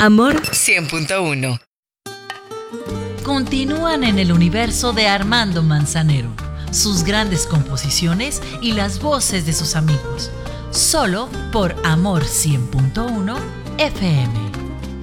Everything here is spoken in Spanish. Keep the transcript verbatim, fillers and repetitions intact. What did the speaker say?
Amor cien punto uno. Continúan en el universo de Armando Manzanero, sus grandes composiciones y las voces de sus amigos. Solo por Amor cien punto uno F M.